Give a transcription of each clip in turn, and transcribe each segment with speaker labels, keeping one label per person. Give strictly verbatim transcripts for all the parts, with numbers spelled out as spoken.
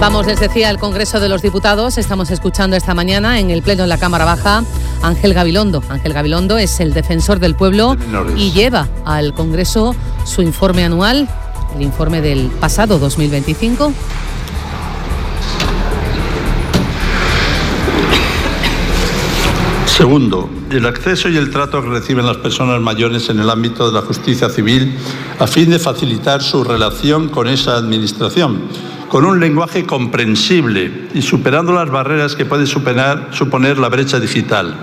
Speaker 1: Vamos, les decía, al Congreso de los Diputados. Estamos escuchando esta mañana en el Pleno de la Cámara Baja Ángel Gabilondo. Ángel Gabilondo es el defensor del pueblo y lleva al Congreso su informe anual, el informe del pasado dos mil veinticinco.
Speaker 2: Segundo, el acceso y el trato que reciben las personas mayores en el ámbito de la justicia civil a fin de facilitar su relación con esa administración, con un lenguaje comprensible y superando las barreras que puede superar, suponer la brecha digital.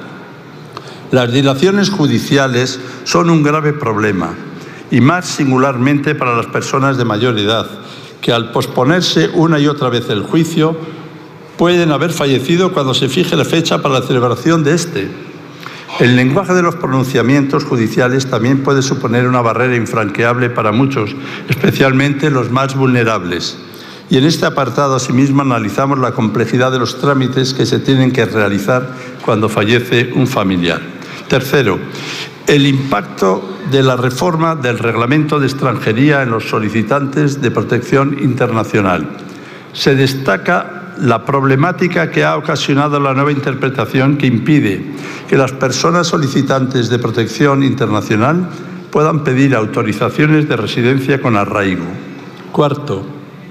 Speaker 2: Las dilaciones judiciales son un grave problema, y más singularmente para las personas de mayor edad, que al posponerse una y otra vez el juicio, pueden haber fallecido cuando se fije la fecha para la celebración de este. El lenguaje de los pronunciamientos judiciales también puede suponer una barrera infranqueable para muchos, especialmente los más vulnerables. Y en este apartado, asimismo, analizamos la complejidad de los trámites que se tienen que realizar cuando fallece un familiar. Tercero, el impacto de la reforma del Reglamento de Extranjería en los solicitantes de protección internacional. Se destaca la problemática que ha ocasionado la nueva interpretación que impide que las personas solicitantes de protección internacional puedan pedir autorizaciones de residencia con arraigo. Cuarto,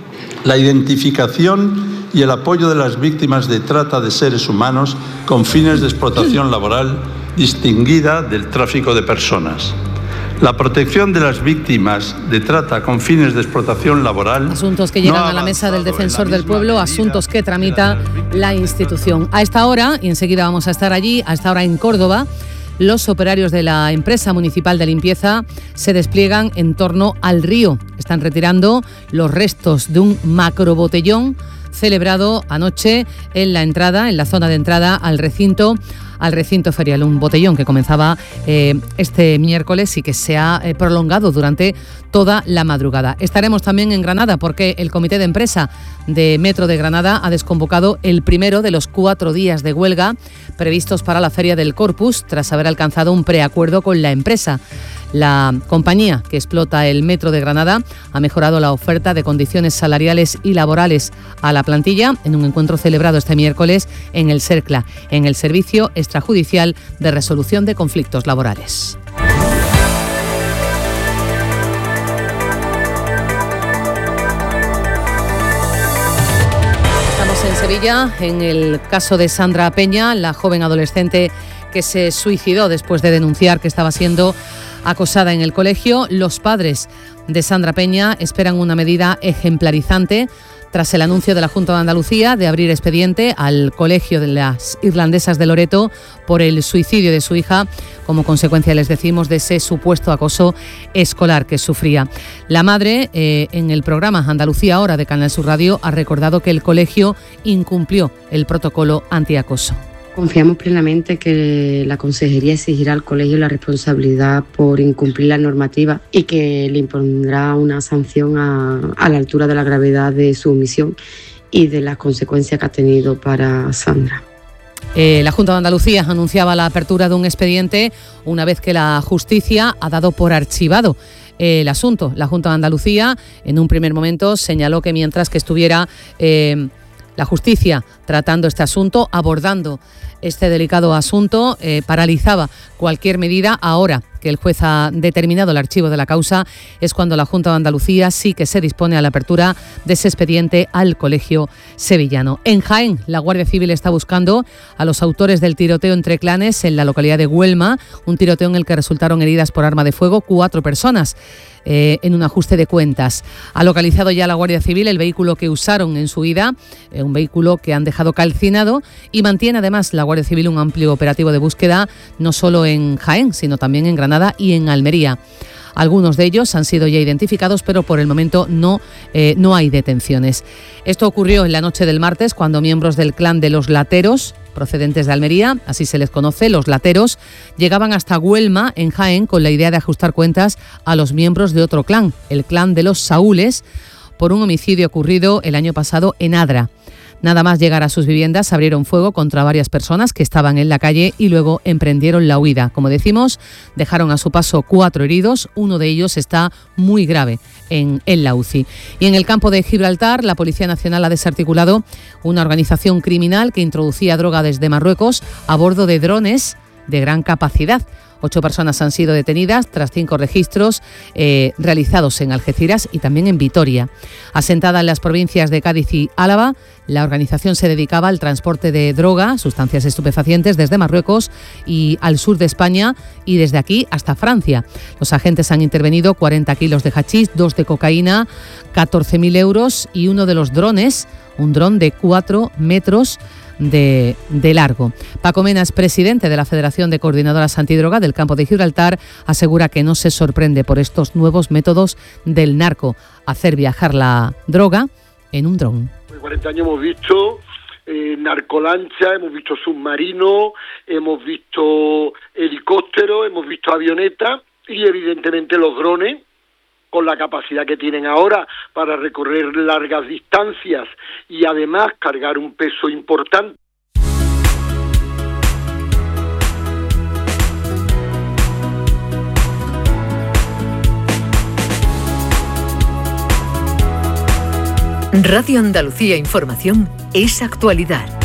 Speaker 2: la identificación y el apoyo de las víctimas de trata de seres humanos con fines de explotación laboral distinguida del tráfico de personas. La protección de las víctimas de trata con fines de explotación laboral.
Speaker 1: Asuntos que llegan no a la mesa del defensor del pueblo, asuntos que tramita la institución. A esta hora, y enseguida vamos a estar allí, a esta hora en Córdoba, los operarios de la empresa municipal de limpieza se despliegan en torno al río. Están retirando los restos de un macrobotellón celebrado anoche en la entrada, en la zona de entrada al recinto, al recinto ferial. Un botellón que comenzaba eh, este miércoles y que se ha eh, prolongado durante toda la madrugada. Estaremos también en Granada porque el comité de empresa de Metro de Granada ha desconvocado el primero de los cuatro días de huelga previstos para la Feria del Corpus tras haber alcanzado un preacuerdo con la empresa. La compañía que explota el Metro de Granada ha mejorado la oferta de condiciones salariales y laborales a la plantilla en un encuentro celebrado este miércoles en el SERCLA, en el Servicio Extrajudicial de Resolución de Conflictos Laborales. Estamos en Sevilla, en el caso de Sandra Peña, la joven adolescente que se suicidó después de denunciar que estaba siendo acosada en el colegio. Los padres de Sandra Peña esperan una medida ejemplarizante tras el anuncio de la Junta de Andalucía de abrir expediente al colegio de las irlandesas de Loreto por el suicidio de su hija, como consecuencia, les decimos, de ese supuesto acoso escolar que sufría. La madre, eh, en el programa Andalucía Ahora de Canal Sur Radio, ha recordado que el colegio incumplió el protocolo antiacoso.
Speaker 3: Confiamos plenamente que la Consejería exigirá al colegio la responsabilidad por incumplir la normativa y que le impondrá una sanción a, a la altura de la gravedad de su omisión y de las consecuencias que ha tenido para Sandra.
Speaker 1: Eh, la Junta de Andalucía anunciaba la apertura de un expediente una vez que la justicia ha dado por archivado el asunto. La Junta de Andalucía en un primer momento señaló que mientras que estuviera eh, la justicia tratando este asunto, abordando este delicado asunto, eh, paralizaba cualquier medida. Ahora que el juez ha determinado el archivo de la causa, es cuando la Junta de Andalucía sí que se dispone a la apertura de ese expediente al colegio sevillano. En Jaén, la Guardia Civil está buscando a los autores del tiroteo entre clanes en la localidad de Huelma, un tiroteo en el que resultaron heridas por arma de fuego cuatro personas. Eh, en un ajuste de cuentas. Ha localizado ya la Guardia Civil el vehículo que usaron en su ida, eh, un vehículo que han dejado calcinado, y mantiene además la Guardia Civil un amplio operativo de búsqueda no solo en Jaén, sino también en Granada y en Almería. Algunos de ellos han sido ya identificados, pero por el momento no, eh, no hay detenciones. Esto ocurrió en la noche del martes, cuando miembros del clan de los Lateros, procedentes de Almería, así se les conoce, los Lateros, llegaban hasta Huelma, en Jaén, con la idea de ajustar cuentas a los miembros de otro clan, el clan de los Saúles, por un homicidio ocurrido el año pasado en Adra. Nada más llegar a sus viviendas, abrieron fuego contra varias personas que estaban en la calle y luego emprendieron la huida. Como decimos, dejaron a su paso cuatro heridos, uno de ellos está muy grave en, en la U C I. Y en el campo de Gibraltar, la Policía Nacional ha desarticulado una organización criminal que introducía droga desde Marruecos a bordo de drones de gran capacidad. Ocho personas han sido detenidas tras cinco registros eh, realizados en Algeciras y también en Vitoria. Asentada en las provincias de Cádiz y Álava, la organización se dedicaba al transporte de droga, sustancias estupefacientes, desde Marruecos y al sur de España y desde aquí hasta Francia. Los agentes han intervenido cuarenta kilos de hachís, dos de cocaína, catorce mil euros y uno de los drones, un dron de cuatro metros De, de largo. Paco Menas, presidente de la Federación de Coordinadoras Antidroga del Campo de Gibraltar, asegura que no se sorprende por estos nuevos métodos del narco, hacer viajar la droga en un dron.
Speaker 4: En cuarenta años hemos visto eh, narcolancha, hemos visto submarinos, hemos visto helicópteros, hemos visto avionetas y evidentemente los drones, con la capacidad que tienen ahora para recorrer largas distancias y además cargar un peso importante.
Speaker 5: Radio Andalucía Información es actualidad.